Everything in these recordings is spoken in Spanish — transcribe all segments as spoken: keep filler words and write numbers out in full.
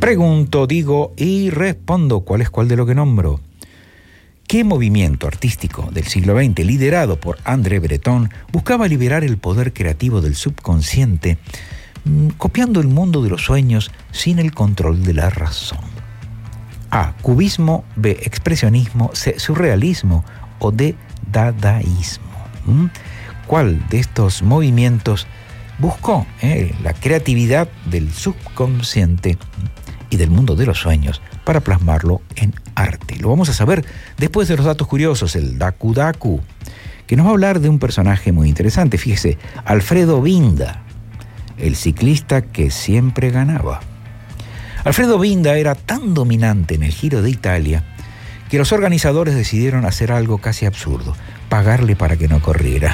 Pregunto, digo y respondo, ¿cuál es cuál de lo que nombro? ¿Qué movimiento artístico del siglo veinte, liderado por André Breton, buscaba liberar el poder creativo del subconsciente, copiando el mundo de los sueños sin el control de la razón? A. Cubismo. B. Expresionismo. C. Surrealismo. O D. Dadaísmo. ¿Mm? ¿Cuál de estos movimientos buscó eh, la creatividad del subconsciente y del mundo de los sueños para plasmarlo en arte? Lo vamos a saber después de los datos curiosos, el Daku Daku, que nos va a hablar de un personaje muy interesante. Fíjese, Alfredo Binda, el ciclista que siempre ganaba. Alfredo Binda era tan dominante en el Giro de Italia que los organizadores decidieron hacer algo casi absurdo: pagarle para que no corriera.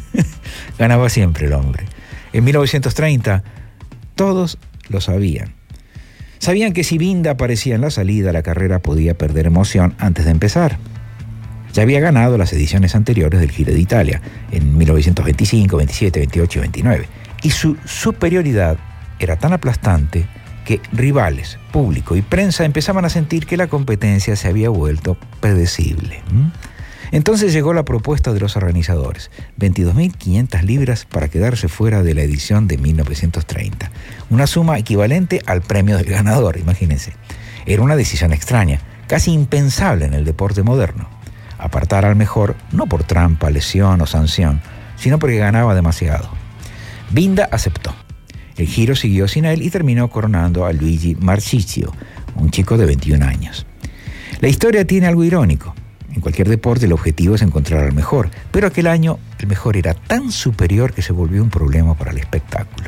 Ganaba siempre el hombre. En mil novecientos treinta, todos lo sabían. Sabían que si Binda aparecía en la salida, la carrera podía perder emoción antes de empezar. Ya había ganado las ediciones anteriores del Giro de Italia, en mil novecientos veinticinco, veintisiete, veintiocho y veintinueve. Y su superioridad era tan aplastante que rivales, público y prensa empezaban a sentir que la competencia se había vuelto predecible. ¿Mm? Entonces llegó la propuesta de los organizadores: veintidós mil quinientas libras para quedarse fuera de la edición de mil novecientos treinta. Una suma equivalente al premio del ganador, imagínense. Era una decisión extraña, casi impensable en el deporte moderno. Apartar al mejor, no por trampa, lesión o sanción, sino porque ganaba demasiado. Binda aceptó. El Giro siguió sin él y terminó coronando a Luigi Marciccio, un chico de veintiún años. La historia tiene algo irónico. En cualquier deporte el objetivo es encontrar al mejor, pero aquel año el mejor era tan superior que se volvió un problema para el espectáculo.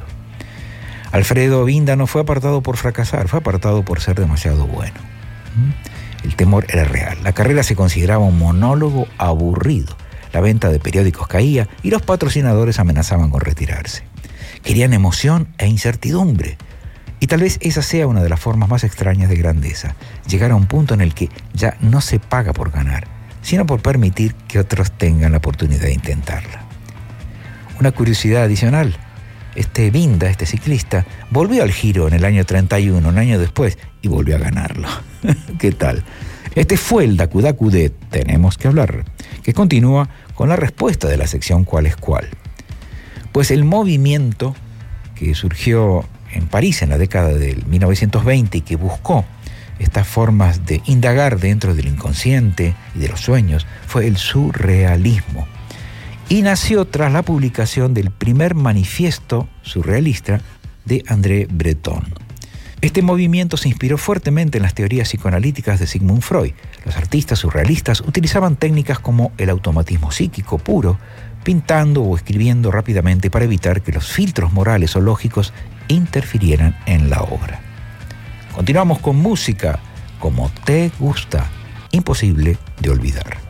Alfredo Binda no fue apartado por fracasar, fue apartado por ser demasiado bueno. El temor era real. La carrera se consideraba un monólogo aburrido. La venta de periódicos caía y los patrocinadores amenazaban con retirarse. Querían emoción e incertidumbre. Y tal vez esa sea una de las formas más extrañas de grandeza: llegar a un punto en el que ya no se paga por ganar, sino por permitir que otros tengan la oportunidad de intentarla. Una curiosidad adicional: este Binda, este ciclista, volvió al Giro en el año treinta y uno, un año después, y volvió a ganarlo. ¿Qué tal? Este fue el Daku Daku de Tenemos que hablar, que continúa con la respuesta de la sección ¿Cuál es cuál? Pues el movimiento que surgió en París en la década del mil novecientos veinte y que buscó estas formas de indagar dentro del inconsciente y de los sueños fue el surrealismo. Y nació tras la publicación del primer manifiesto surrealista de André Breton. Este movimiento se inspiró fuertemente en las teorías psicoanalíticas de Sigmund Freud. Los artistas surrealistas utilizaban técnicas como el automatismo psíquico puro, pintando o escribiendo rápidamente para evitar que los filtros morales o lógicos interfirieran en la obra. Continuamos con música como te gusta, imposible de olvidar.